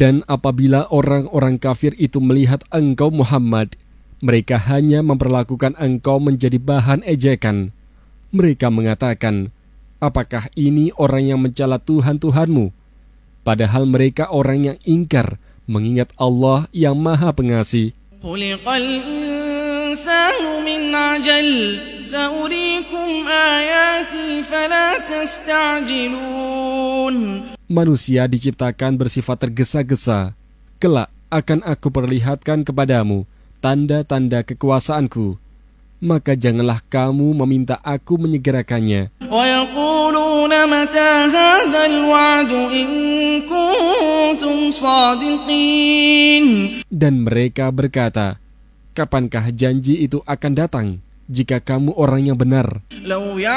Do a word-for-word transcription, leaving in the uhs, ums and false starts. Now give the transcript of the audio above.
Dan apabila orang-orang kafir itu melihat engkau Muhammad, mereka hanya memperlakukan engkau menjadi bahan ejekan. Mereka mengatakan, apakah ini orang yang mencela Tuhan-Tuhanmu? Padahal mereka orang yang ingkar, mengingat Allah yang Maha Pengasih. Khuliqal insanu min ajal, sa'urikum ayati fala tasta'jilun. Manusia diciptakan bersifat tergesa-gesa. Kelak akan aku perlihatkan kepadamu tanda-tanda kekuasaanku. Maka janganlah kamu meminta aku menyegerakannya. Wa yaquluna mata hadzal wa'du in kuntum shadiqin. Dan mereka berkata, kapankah janji itu akan datang jika kamu orang yang benar?